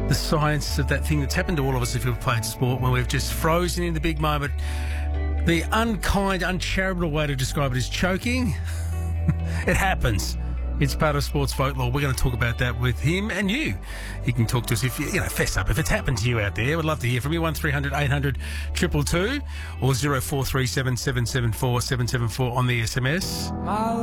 the science of that thing that's happened to all of us if we've played sport, when we've just frozen in the big moment. The unkind, uncharitable way to describe it is choking. It happens. It's part of sports folklore. We're going to talk about that with him and you. You can talk to us if you fess up. If it's happened to you out there, we'd love to hear from you. 1300 800 222 or 0437 774 774 on the SMS.